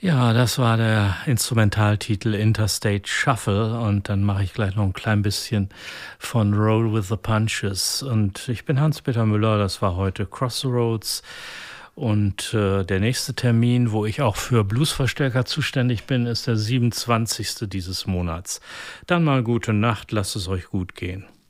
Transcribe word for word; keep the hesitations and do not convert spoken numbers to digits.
Ja, das war der Instrumentaltitel Interstate Shuffle und dann mache ich gleich noch ein klein bisschen von Roll with the Punches. Und ich bin Hans-Peter Müller, das war heute Crossroads. Und äh, der nächste Termin, wo ich auch für Bluesverstärker zuständig bin, ist der siebenundzwanzigste dieses Monats. Dann mal gute Nacht, lasst es euch gut gehen.